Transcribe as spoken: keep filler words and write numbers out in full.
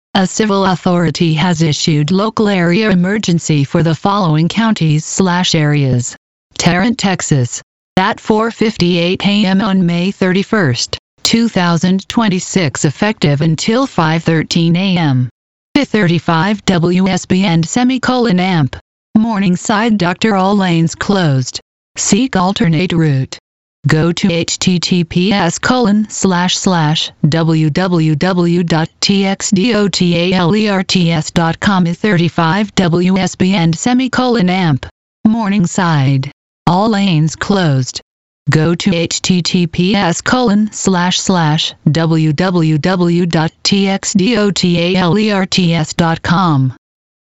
A civil authority has issued local area emergency for the following counties slash areas. Tarrant, Texas. At four fifty-eight a m on May thirty-first, two thousand twenty-six, effective until five thirteen a m thirty-five W S B and semicolon amp. Morningside, Doctor All lanes closed. Seek alternate route. Go to https colon slash slash www.txdotalerts dot com thirty-five W S B and semicolon amp. Morningside. All lanes closed. Go to https colon slash slash www.txdotalerts dot com.